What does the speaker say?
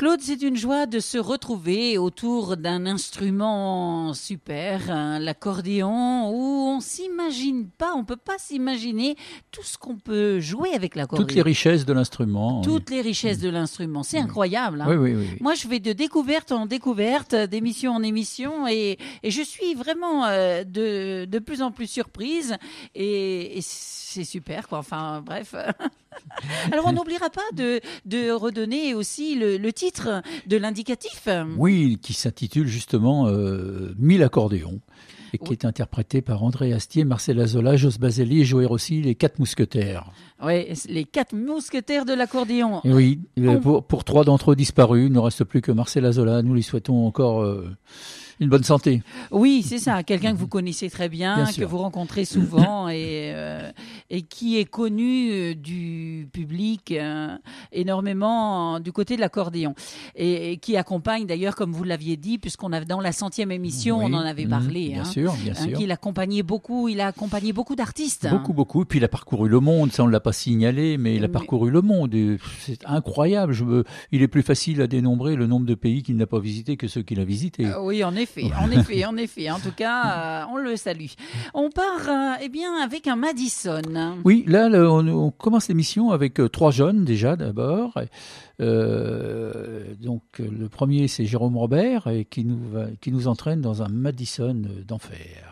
Claude, c'est une joie de se retrouver autour d'un instrument super, hein, l'accordéon, où on peut pas s'imaginer tout ce qu'on peut jouer avec l'accordéon. Toutes les richesses de l'instrument. Toutes les richesses de l'instrument, c'est incroyable. Hein. Oui. Moi, je vais de découverte en découverte, d'émission en émission, et je suis vraiment de plus en plus surprise, et c'est super, quoi. Enfin, bref. Alors, on n'oubliera pas de redonner aussi le titre de l'indicatif. Oui, qui s'intitule justement 1000 accordéons et qui est interprété par André Astier, Marcel Azola, Jos Baselli et Joël Rossi, les 4 mousquetaires. Oui, les 4 mousquetaires de l'accordéon. Et oui, pour 3 d'entre eux disparus, il ne reste plus que Marcel Azola. Nous lui souhaitons encore une bonne santé. Oui, c'est ça. Quelqu'un que vous connaissez très bien que vous rencontrez souvent et qui est connu du public énormément du côté de l'accordéon. Et qui accompagne d'ailleurs, comme vous l'aviez dit, puisqu'on a dans la 100e émission, on en avait parlé. Bien sûr. Qu'il accompagnait beaucoup, il a accompagné beaucoup d'artistes. Beaucoup. Et puis il a parcouru le monde, ça on ne l'a pas signalé, mais il a parcouru le monde. Et c'est incroyable. Il est plus facile à dénombrer le nombre de pays qu'il n'a pas visité que ceux qu'il a visités. Oui, en effet. En tout cas, on le salue. On part avec un Madison. Oui, là, on commence l'émission avec 3 jeunes déjà d'abord. Donc le premier, c'est Jérôme Robert et qui nous entraîne dans un Madison d'enfer.